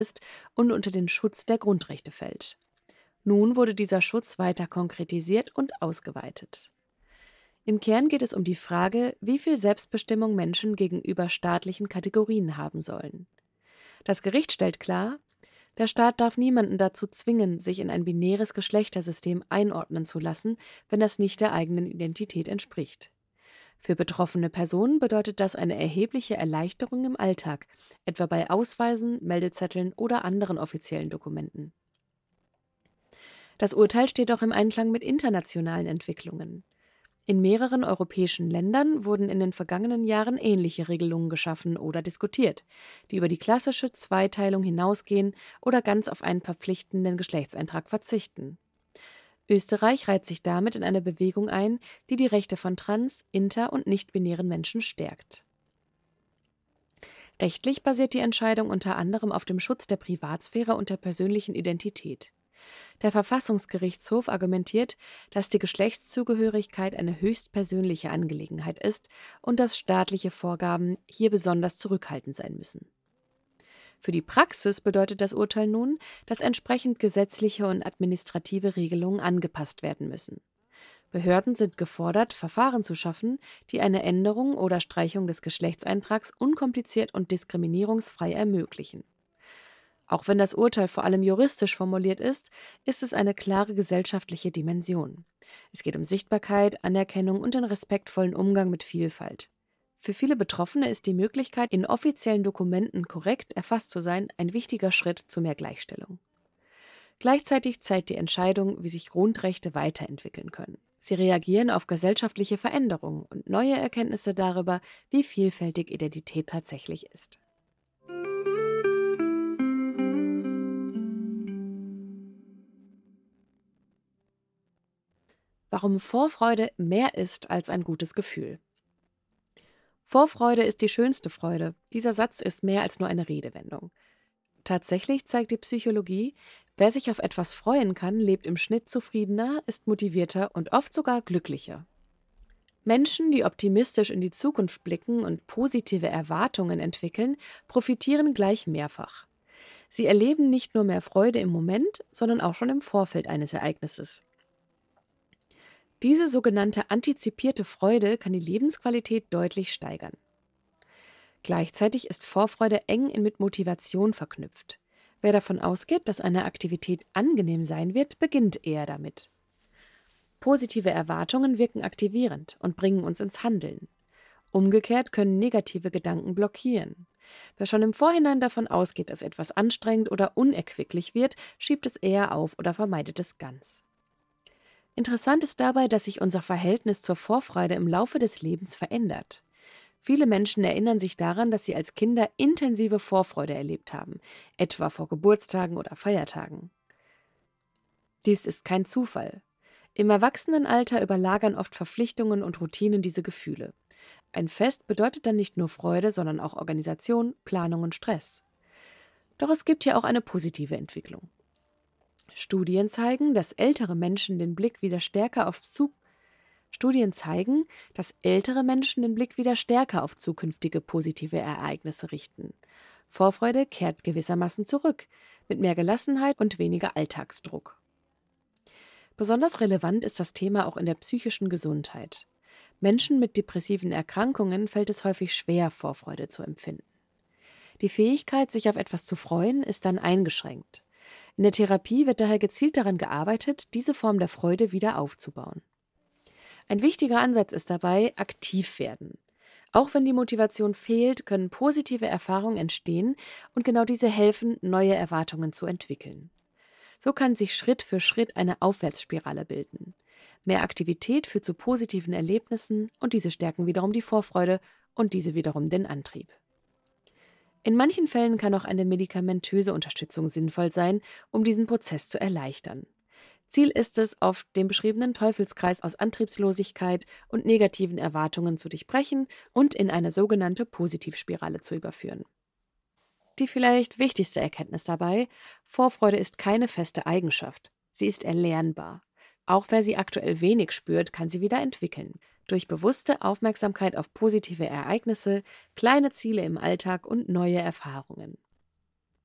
ist und unter den Schutz der Grundrechte fällt. Nun wurde dieser Schutz weiter konkretisiert und ausgeweitet. Im Kern geht es um die Frage, wie viel Selbstbestimmung Menschen gegenüber staatlichen Kategorien haben sollen. Das Gericht stellt klar, der Staat darf niemanden dazu zwingen, sich in ein binäres Geschlechtersystem einordnen zu lassen, wenn das nicht der eigenen Identität entspricht. Für betroffene Personen bedeutet das eine erhebliche Erleichterung im Alltag, etwa bei Ausweisen, Meldezetteln oder anderen offiziellen Dokumenten. Das Urteil steht auch im Einklang mit internationalen Entwicklungen. In mehreren europäischen Ländern wurden in den vergangenen Jahren ähnliche Regelungen geschaffen oder diskutiert, die über die klassische Zweiteilung hinausgehen oder ganz auf einen verpflichtenden Geschlechtseintrag verzichten. Österreich reiht sich damit in eine Bewegung ein, die die Rechte von trans-, inter- und nicht-binären Menschen stärkt. Rechtlich basiert die Entscheidung unter anderem auf dem Schutz der Privatsphäre und der persönlichen Identität. Der Verfassungsgerichtshof argumentiert, dass die Geschlechtszugehörigkeit eine höchst persönliche Angelegenheit ist und dass staatliche Vorgaben hier besonders zurückhaltend sein müssen. Für die Praxis bedeutet das Urteil nun, dass entsprechend gesetzliche und administrative Regelungen angepasst werden müssen. Behörden sind gefordert, Verfahren zu schaffen, die eine Änderung oder Streichung des Geschlechtseintrags unkompliziert und diskriminierungsfrei ermöglichen. Auch wenn das Urteil vor allem juristisch formuliert ist es eine klare gesellschaftliche Dimension. Es geht um Sichtbarkeit, Anerkennung und den respektvollen Umgang mit Vielfalt. Für viele Betroffene ist die Möglichkeit, in offiziellen Dokumenten korrekt erfasst zu sein, ein wichtiger Schritt zu mehr Gleichstellung. Gleichzeitig zeigt die Entscheidung, wie sich Grundrechte weiterentwickeln können. Sie reagieren auf gesellschaftliche Veränderungen und neue Erkenntnisse darüber, wie vielfältig Identität tatsächlich ist. Warum Vorfreude mehr ist als ein gutes Gefühl. Vorfreude ist die schönste Freude. Dieser Satz ist mehr als nur eine Redewendung. Tatsächlich zeigt die Psychologie, wer sich auf etwas freuen kann, lebt im Schnitt zufriedener, ist motivierter und oft sogar glücklicher. Menschen, die optimistisch in die Zukunft blicken und positive Erwartungen entwickeln, profitieren gleich mehrfach. Sie erleben nicht nur mehr Freude im Moment, sondern auch schon im Vorfeld eines Ereignisses. Diese sogenannte antizipierte Freude kann die Lebensqualität deutlich steigern. Gleichzeitig ist Vorfreude eng mit Motivation verknüpft. Wer davon ausgeht, dass eine Aktivität angenehm sein wird, beginnt eher damit. Positive Erwartungen wirken aktivierend und bringen uns ins Handeln. Umgekehrt können negative Gedanken blockieren. Wer schon im Vorhinein davon ausgeht, dass etwas anstrengend oder unerquicklich wird, schiebt es eher auf oder vermeidet es ganz. Interessant ist dabei, dass sich unser Verhältnis zur Vorfreude im Laufe des Lebens verändert. Viele Menschen erinnern sich daran, dass sie als Kinder intensive Vorfreude erlebt haben, etwa vor Geburtstagen oder Feiertagen. Dies ist kein Zufall. Im Erwachsenenalter überlagern oft Verpflichtungen und Routinen diese Gefühle. Ein Fest bedeutet dann nicht nur Freude, sondern auch Organisation, Planung und Stress. Doch es gibt hier auch eine positive Entwicklung. Studien zeigen, dass ältere Menschen den Blick wieder stärker auf zukünftige positive Ereignisse richten. Vorfreude kehrt gewissermaßen zurück, mit mehr Gelassenheit und weniger Alltagsdruck. Besonders relevant ist das Thema auch in der psychischen Gesundheit. Menschen mit depressiven Erkrankungen fällt es häufig schwer, Vorfreude zu empfinden. Die Fähigkeit, sich auf etwas zu freuen, ist dann eingeschränkt. In der Therapie wird daher gezielt daran gearbeitet, diese Form der Freude wieder aufzubauen. Ein wichtiger Ansatz ist dabei, aktiv werden. Auch wenn die Motivation fehlt, können positive Erfahrungen entstehen und genau diese helfen, neue Erwartungen zu entwickeln. So kann sich Schritt für Schritt eine Aufwärtsspirale bilden. Mehr Aktivität führt zu positiven Erlebnissen und diese stärken wiederum die Vorfreude und diese wiederum den Antrieb. In manchen Fällen kann auch eine medikamentöse Unterstützung sinnvoll sein, um diesen Prozess zu erleichtern. Ziel ist es, auf den beschriebenen Teufelskreis aus Antriebslosigkeit und negativen Erwartungen zu durchbrechen und in eine sogenannte Positivspirale zu überführen. Die vielleicht wichtigste Erkenntnis dabei: Vorfreude ist keine feste Eigenschaft. Sie ist erlernbar. Auch wer sie aktuell wenig spürt, kann sie wieder entwickeln. Durch bewusste Aufmerksamkeit auf positive Ereignisse, kleine Ziele im Alltag und neue Erfahrungen.